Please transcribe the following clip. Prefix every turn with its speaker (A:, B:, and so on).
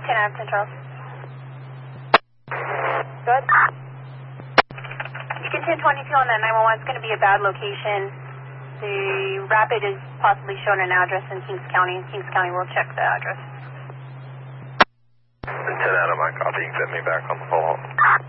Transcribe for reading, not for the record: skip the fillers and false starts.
A: 10 out of 10, Charles. Good. You can 1022 on that 911. It's going to be a bad location. The Rapid is possibly showing an address in Kings County. Kings County will check the address.
B: 10 out of my copy. You can send me back on the call.